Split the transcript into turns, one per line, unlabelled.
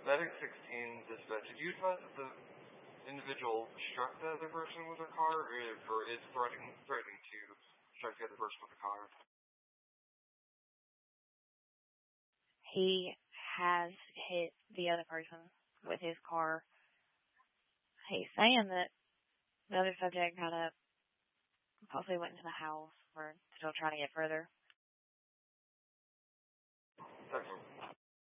Medic 16 dispatch, did you find that the individual struck the other person with their car, or is threatening to strike the other person with a car?
He has hit the other person with his car. He's saying that the other subject got up, possibly went into the house, or still trying to get further.
Excellent.